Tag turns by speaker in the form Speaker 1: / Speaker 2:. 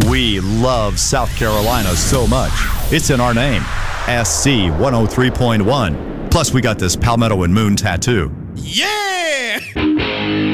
Speaker 1: We love South Carolina so much. It's in our name. SC 103.1. Plus, we got this Palmetto and Moon tattoo.
Speaker 2: Yeah!